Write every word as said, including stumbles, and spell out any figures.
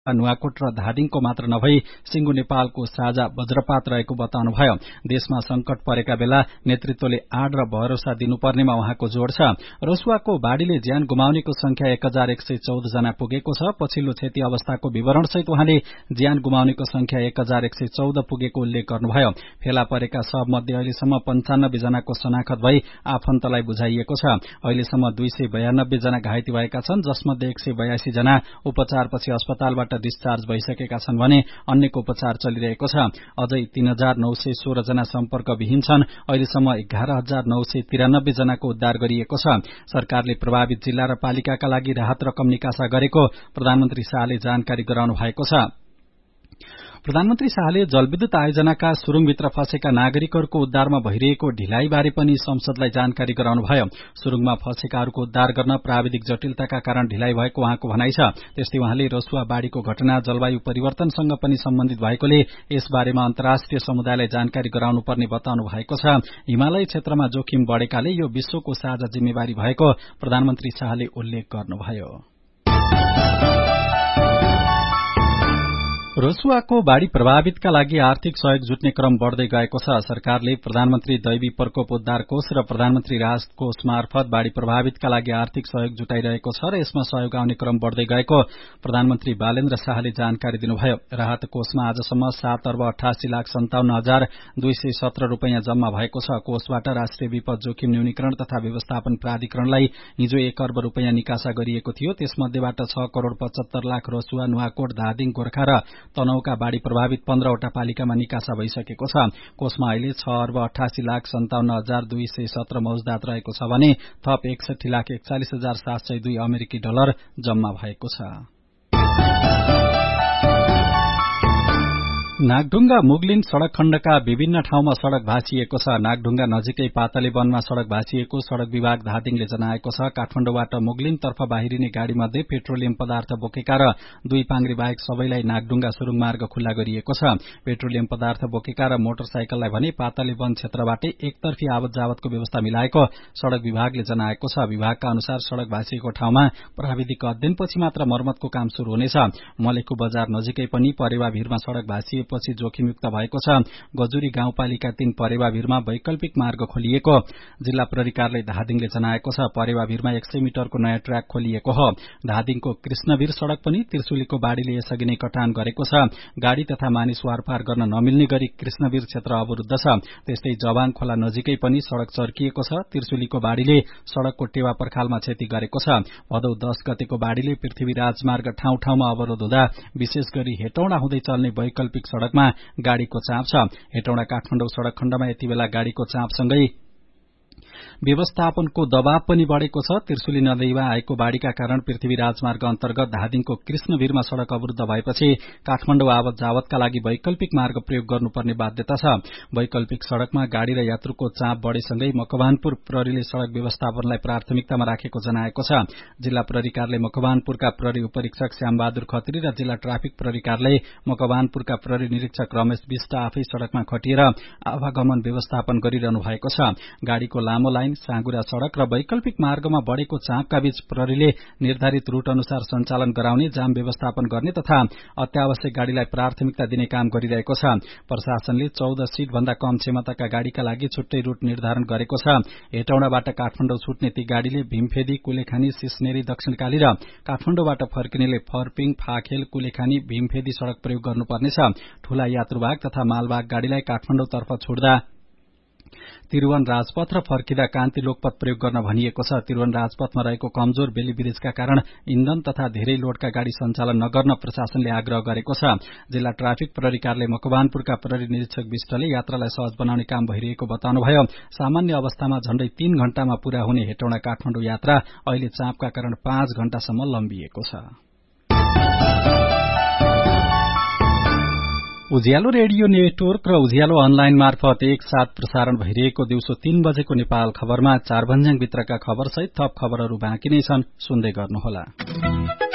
नुवाकोट र धादिङको मात्र नभई सिंगु नेपालको साझा वज्रपात रहेको बताउनुभयो। देशमा संकट परेका बेला नेतृत्वले आड र भरोसा दिनुपर्नेमा उहाँको जोड़ छ। रसुवाको बाढ़ीले ज्यान गुमाउनेको संख्या एक हजार एक सय चौध जना पुगेको छ। पछिल्लो क्षति अवस्थाको विवरण सहित उहाँले ज्यान गुमाउनेको संख्या एक हजार एक सय चौध पुगेको उल्लेख गर्नुभयो। फेला परेका सब मध्ये अहिलेसम्म पञ्चानब्बे जनाको शनाखत भई आफन्तलाई बुझाइएको छ। अहिलेसम्म दुई सय बयानब्बे जना घाइते भएका छन्, जसमध्ये एक सय बयासी जना उपचारपछि अस्पतालबाट डिस्चार्ज भइसकेका छन् भने अन्यको उपचार चलिरहेको छ। अझै तीन हजार नौ सय सोह्र जना सम्पर्कविहीन छन्। अहिलेसम्म एघार हजार नौ सय तिरानब्बे जनाको उद्धार गरिएको छ। सरकारले प्रभावित जिल्ला र पालिकाका लागि राहत रकम निकासा गरेको प्रधानमन्त्री शाहले जानकारी गराउनु भएको छ। प्रधानमन्त्री शाहले जलविद्युत आयोजनाका सुरुङभित्र फँसेका नागरिकहरूको उद्धारमा भइरहेको ढिलाइबारे पनि संसदलाई जानकारी गराउनुभयो। सुरुङमा फँसेकाहरूको उद्धार गर्न प्राविधिक जटिलताका कारण ढिलाइ भएको उहाँको भनाइ छ। त्यस्तै उहाँले रसुवा बाढ़ीको घटना जलवायु परिवर्तनसँग पनि सम्बन्धित भएकोले यसबारेमा अन्तर्राष्ट्रिय समुदायलाई जानकारी गराउनुपर्ने बताउनु भएको छ। हिमालय क्षेत्रमा जोखिम बढ़ेकाले यो विश्वको साझा जिम्मेवारी भएको प्रधानमन्त्री शाहले उल्लेख गर्नुभयो। रसुवाको बाढ़ी प्रभावितका लागि आर्थिक सहयोग जुट्ने क्रम बढ़दै गएको छ। सरकारले प्रधानमन्त्री दैवी प्रकोप उद्धार कोष र प्रधानमन्त्री राहत कोष मार्फत बाढ़ी प्रभावितका लागि आर्थिक सहयोग जुटाइरहेको छ र यसमा सहयोग आउने क्रम बढ़दै गएको प्रधानमन्त्री बालेन्द्र शाहले जानकारी दिनुभयो। राहत कोषमा आजसम्म सात अर्ब अठासी लाख सन्ताउन्न हजार दुई सय सत्र रूपियाँ जम्मा भएको छ। कोषबाट राष्ट्रिय विपद जोखिम न्यूनीकरण तथा व्यवस्थापन प्राधिकरणलाई हिजो एक अर्ब रूपियाँ निकासा गरिएको थियो। त्यसमध्येबाट छ करोड़ पचहत्तर लाख रसुवा, नुवाकोट, धादिङ, गोर्खा र तनहुका बाढ़ी प्रभावित पन्ध्रवटा पालिकामा निकासा भइसकेको छ। कोषमा अहिले छ अर्ब अठासी लाख सन्ताउन्न हजार दुई सय सत्र मौजदात रहेको छ भने थप एकसठी लाख एकचालिस हजार सात सय दुई अमेरिकी डलर जम्मा भएको छ। नागढुङ्गा मुगलिन सड़क खण्डका विभिन्न ठाउँमा सड़क भाँचिएको छ। नागढुङ्गा नजिकै पातले वनमा सड़क भाँचिएको सड़क विभाग धादिङले जनाएको छ। काठमाडौँबाट मुगलिनतर्फ बाहिरिने गाड़ीमध्ये पेट्रोलियम पदार्थ बोकेका र दुई पाङ्ग्रे बाहेक सबैलाई नागढुङ्गा सुरुङ मार्ग खुल्ला गरिएको छ। पेट्रोलियम पदार्थ बोकेका र मोटरसाइकललाई भने पातले वन क्षेत्रबाटै एकतर्फी आवत जावतको व्यवस्था मिलाएको सड़क विभागले जनाएको छ। विभागका अनुसार सड़क भाँचिएको ठाउँमा प्राविधिक अध्ययनपछि मात्र मर्मतको काम शुरू हुनेछ। मलेखु बजार नजिकै पनि परेवा भीरमा सड़क भाँचिए पछि जोखिमयुक्त भएको छ। गजुरी गाउँपालिका तीन परेवा भीरमा वैकल्पिक मार्ग खोलिएको जिल्ला प्रहरी कार्यालय धादिङले जनाएको छ। परेवा भीरमा एक सय मिटरको नयाँ ट्र्याक खोलिएको हो। धादिङको कृष्णवीर सड़क पनि त्रिशुलीको बाढ़ीले यसअघि नै कटान गरेको छ। गाड़ी तथा मानिस वारपार गर्न नमिल्ने गरी कृष्णवीर क्षेत्र अवरुद्ध छ। त्यस्तै जवाङ खोला नजिकै पनि सड़क चर्किएको छ। त्रिशुलीको बाढ़ीले सड़कको टेवा पर्खालमा क्षति गरेको छ। भदौ दस गतेको बाढ़ीले पृथ्वी राजमार्ग ठाउँ ठाउँमा अवरोध हुँदा विशेष गरी हेटौँडा हुँदै चल्ने वैकल्पिक सड़कमा गाड़ीको चाप छ। हेटौँडा काठमाडौँ सड़क खण्डमा यति बेला गाड़ीको चापसँगै व्यवस्थापनको दबाव पनि बढ़ेको छ। त्रिशुली नदीमा आएको बाढ़ीका कारण पृथ्वी राजमार्ग अन्तर्गत धादिङको कृष्णवीरमा सड़क अवरुद्ध भएपछि काठमाडौँ आवत जावतका लागि वैकल्पिक मार्ग प्रयोग गर्नुपर्ने बाध्यता छ। वैकल्पिक सड़कमा गाड़ी र यात्रुको चाप बढ़ेसँगै मकवानपुर प्रहरीले सड़क व्यवस्थापनलाई प्राथमिकतामा राखेको जनाएको छ। जिल्ला प्रहरी कार्यालय मकवानपुरका प्रहरी उपरीक्षक श्यामबहादुर खत्री र जिल्ला ट्राफिक प्रहरी कार्यालय मकवानपुरका प्रहरी निरीक्षक रमेश विष्ट आफै सड़कमा खटिएर आवागमन व्यवस्थापन गरिरहनु भएको छ। गाड़ीको लामो लाइन, साँगुरा सड़क र वैकल्पिक मार्गमा बढ़ेको चापका बीच प्रहरीले निर्धारित रूट अनुसार सञ्चालन गराउने, जाम व्यवस्थापन गर्ने तथा अत्यावश्यक गाड़ीलाई प्राथमिकता दिने काम गरिरहेको छ। प्रशासनले चौध सीट भन्दा कम क्षमताका गाड़ीका लागि छुट्टै रूट निर्धारण गरेको छ। हेटौँडाबाट काठमाडौँ छुट्ने ती गाड़ीले भीमफेदी, कुलेखानी, सिस्नेरी, दक्षिणकाली र काठमाडौँबाट फर्किनेले फर्पिङ, फाखेल, कुलेखानी, भीमफेदी सड़क प्रयोग गर्नुपर्नेछ। ठूला यात्रुवाहक तथा मालवाहक गाड़ीलाई काठमाडौँतर्फ छुट्दा त्रिभुवन राजपथ र फर्किँदा कान्ति लोकपथ प्रयोग गर्न भनिएको छ। त्रिभुवन राजपथमा रहेको कमजोर बेली ब्रिजका कारण इन्धन तथा धेरै लोडका गाड़ी सञ्चालन नगर्न प्रशासनले आग्रह गरेको छ। जिल्ला ट्राफिक प्रहरी कार्यालय मकवानपुरका प्रहरी निरीक्षक विष्टले यात्रालाई सहज बनाउने काम भइरहेको बताउनुभयो। सामान्य अवस्थामा झण्डै तीन घण्टामा पूरा हुने हेटौँडा काठमाडौँ यात्रा अहिले चापका कारण पाँच घण्टासम्म लम्बिएको छ। उज्यालो रेडियो नेटवर्क र उज्यालो अनलाइन मार्फत एक साथ प्रसारण भइरहेको दिउँसो तीन बजेको नेपाल खबरमा चार भन्ज्याङ भित्रका खबर सहित थप खबरहरू बाँकी नै छन्, सुन्दै गर्नुहोला।